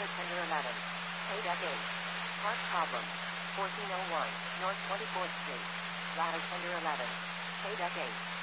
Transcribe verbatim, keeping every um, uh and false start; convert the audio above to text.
Ladder Tender eleven. K Deck eight. Part problem. fourteen oh one, North twenty-fourth Street. Ladder Tender eleven. K Deck eight.